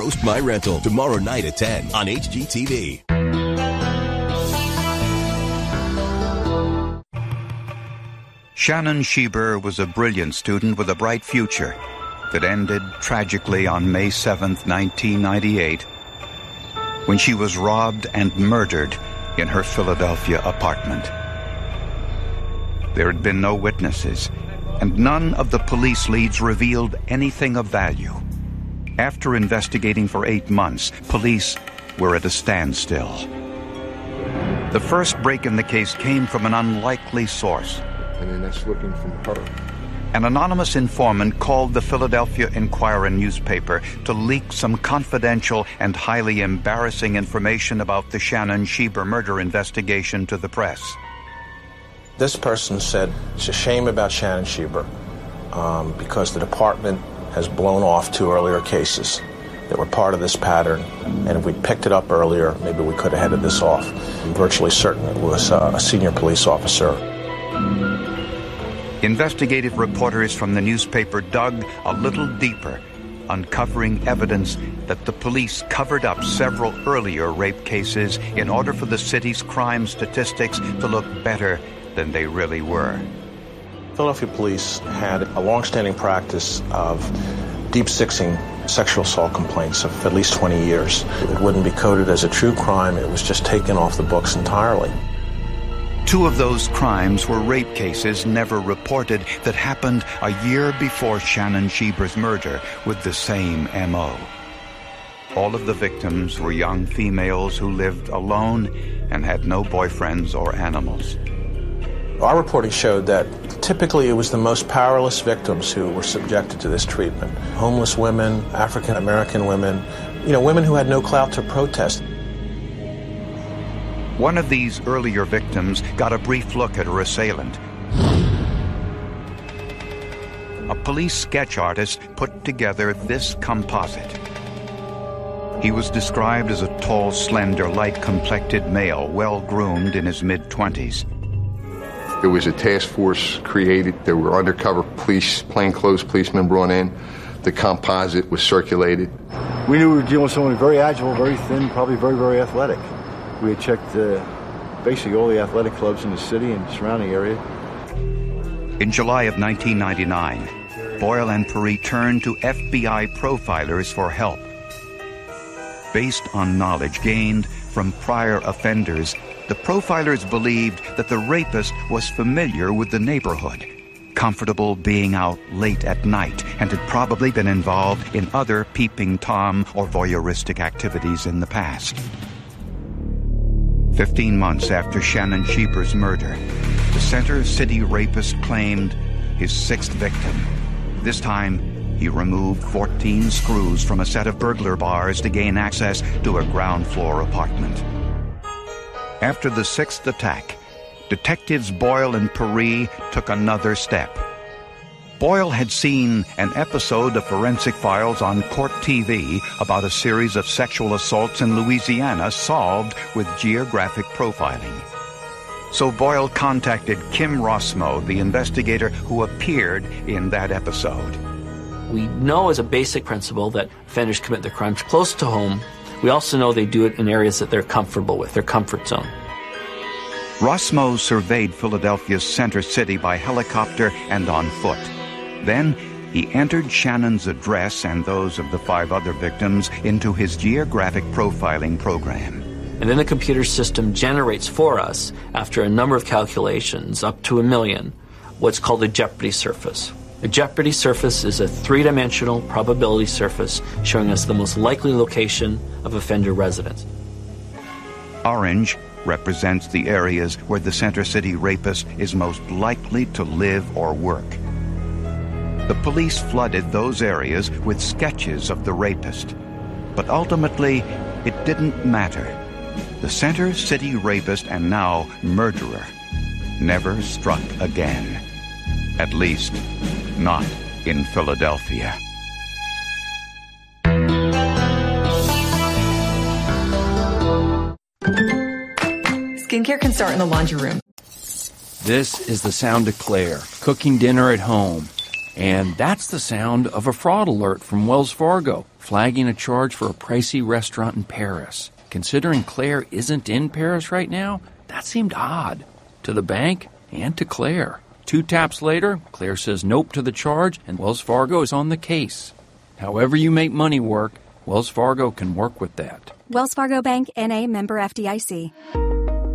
Roast My Rental, tomorrow night at 10 on HGTV. Shannon Schieber was a brilliant student with a bright future that ended tragically on May 7th, 1998, when she was robbed and murdered in her Philadelphia apartment. There had been no witnesses, and none of the police leads revealed anything of value. After investigating for 8 months, police were at a standstill. The first break in the case came from an unlikely source. And then that's looking from her. An anonymous informant called the Philadelphia Inquirer newspaper to leak some confidential and highly embarrassing information about the Shannon Schieber murder investigation to the press. This person said it's a shame about Shannon Schieber because the department has blown off 2 earlier cases that were part of this pattern, and if we'd picked it up earlier, maybe we could have headed this off. I'm virtually certain it was a senior police officer. Investigative reporters from the newspaper dug a little deeper, uncovering evidence that the police covered up several earlier rape cases in order for the city's crime statistics to look better than they really were. Philadelphia police had a long-standing practice of deep-sixing sexual assault complaints of at least 20 years. It wouldn't be coded as a true crime. It was just taken off the books entirely. 2 of those crimes were rape cases never reported that happened a year before Shannon Schieber's murder with the same M.O. All of the victims were young females who lived alone and had no boyfriends or animals. Our reporting showed that typically it was the most powerless victims who were subjected to this treatment. Homeless women, African American women, women who had no clout to protest. One of these earlier victims got a brief look at her assailant. A police sketch artist put together this composite. He was described as a tall, slender, light-complected male, well-groomed in his mid-20s. There was a task force created. There were undercover police, plainclothes policemen brought in. The composite was circulated. We knew we were dealing with someone very agile, very thin, probably very, very athletic. We had checked basically all the athletic clubs in the city and surrounding area. In July of 1999, Boyle and Paris turned to FBI profilers for help. Based on knowledge gained from prior offenders, the profilers believed that the rapist was familiar with the neighborhood, comfortable being out late at night, and had probably been involved in other peeping Tom or voyeuristic activities in the past. 15 months after Shannon Schieber's murder, the Center City rapist claimed his 6th victim. This time, he removed 14 screws from a set of burglar bars to gain access to a ground-floor apartment. After the 6th attack, detectives Boyle and Paris took another step. Boyle had seen an episode of Forensic Files on Court TV about a series of sexual assaults in Louisiana solved with geographic profiling. So Boyle contacted Kim Rossmo, the investigator who appeared in that episode. We know as a basic principle that offenders commit their crimes close to home. We also know they do it in areas that they're comfortable with, their comfort zone. Rossmo surveyed Philadelphia's Center City by helicopter and on foot. Then he entered Shannon's address and those of the 5 other victims into his geographic profiling program. And then the computer system generates for us, after a number of calculations, up to 1 million, what's called a jeopardy surface. A jeopardy surface is a 3-dimensional probability surface showing us the most likely location of offender residence. Orange represents the areas where the Center City rapist is most likely to live or work. The police flooded those areas with sketches of the rapist. But ultimately, it didn't matter. The Center City rapist and now murderer never struck again. At least, not in Philadelphia. Skincare can start in the laundry room. This is the sound of Claire, cooking dinner at home. And that's the sound of a fraud alert from Wells Fargo, flagging a charge for a pricey restaurant in Paris. Considering Claire isn't in Paris right now, that seemed odd to the bank and to Claire. 2 taps later, Claire says nope to the charge, and Wells Fargo is on the case. However you make money work, Wells Fargo can work with that. Wells Fargo Bank, N.A., member FDIC.